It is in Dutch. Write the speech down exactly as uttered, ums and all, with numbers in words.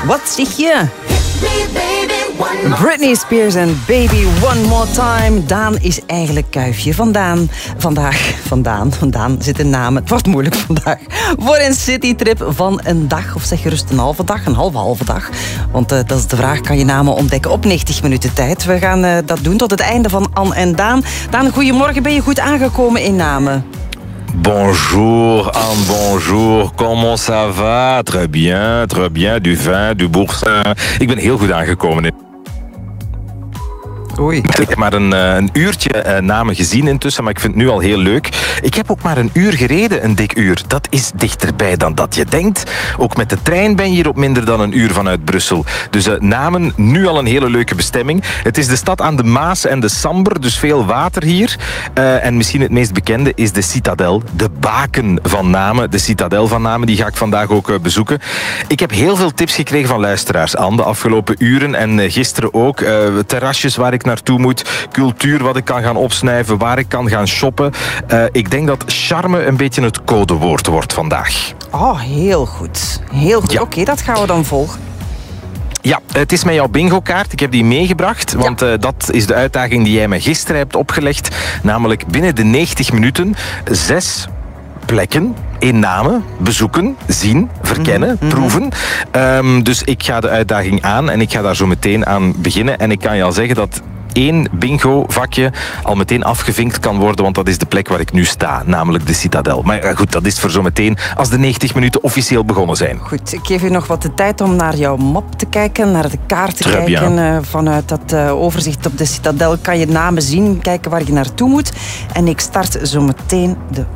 Wat zeg je? Britney Spears en Baby One More Time. Daan is eigenlijk kuifje. Vandaan, vandaag, vandaan, vandaan zit een naam. Het wordt moeilijk vandaag. Voor een citytrip van een dag, of zeg gerust een halve dag, een halve halve dag. Want uh, dat is de vraag, kan je namen ontdekken op negentig minuten tijd. We gaan uh, dat doen tot het einde van Anne en Daan. Daan, goedemorgen, ben je goed aangekomen in Namen? Bonjour Anne, bonjour. Comment ça va? Très bien, très bien. Du vin, du boursin. Ik ben heel goed aangekomen in... Oei. Ik heb maar een, een uurtje uh, namen gezien intussen, maar ik vind het nu al heel leuk. Ik heb ook maar een uur gereden, een dik uur. Dat is dichterbij dan dat je denkt. Ook met de trein ben je hier op minder dan een uur vanuit Brussel. Dus uh, Namen, nu al een hele leuke bestemming. Het is de stad aan de Maas en de Samber, dus veel water hier. Uh, en misschien het meest bekende is de Citadel. De baken van Namen, de Citadel van Namen, die ga ik vandaag ook uh, bezoeken. Ik heb heel veel tips gekregen van luisteraars, Anne, de afgelopen uren. En uh, gisteren ook. Uh, terrasjes waar ik naartoe moet, cultuur wat ik kan gaan opsnuiven, waar ik kan gaan shoppen. Uh, ik denk dat charme een beetje het codewoord wordt vandaag. Oh, heel goed. Heel goed. Ja. Oké, okay, dat gaan we dan volgen. Ja, het is met jouw bingo-kaart. Ik heb die meegebracht, want ja. uh, dat is de uitdaging die jij me gisteren hebt opgelegd. Namelijk binnen de negentig minuten zes plekken in Namen bezoeken, zien, verkennen, mm-hmm. proeven. Um, dus ik ga de uitdaging aan en ik ga daar zo meteen aan beginnen. En ik kan je al zeggen dat één bingo-vakje al meteen afgevinkt kan worden, want dat is de plek waar ik nu sta, namelijk de Citadel. Maar goed, dat is voor zo meteen als de negentig minuten officieel begonnen zijn. Goed, ik geef u nog wat de tijd om naar jouw map te kijken, naar de kaart te Très kijken. bien. Vanuit dat uh, overzicht op de Citadel kan je namen zien, kijken waar je naartoe moet. En ik start zo meteen de